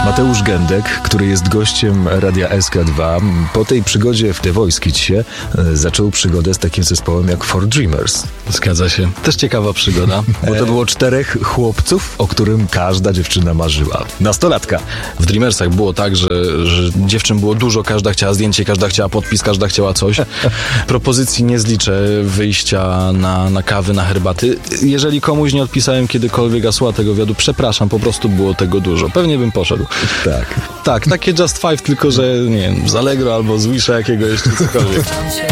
Mateusz Gędek, który jest gościem Radia SK2, po tej przygodzie w The Voice Kidsie zaczął przygodę z takim zespołem jak For Dreamers. Zgadza się. Też ciekawa przygoda. Bo to było 4 chłopców, o którym każda dziewczyna marzyła. Nastolatka. W Dreamersach było tak, że dziewczyn było dużo, każda chciała zdjęcie, każda chciała podpis, każda chciała coś. Propozycji nie zliczę, wyjścia na kawy, na herbaty. Jeżeli komuś nie odpisałem kiedykolwiek hasła tego wywiadu, przepraszam, po prostu było tego dużo. Pewnie bym poszedł. Tak. Tak, takie Just Five, tylko że nie wiem, z Allegro albo z Wisha jakiegoś, czy cokolwiek.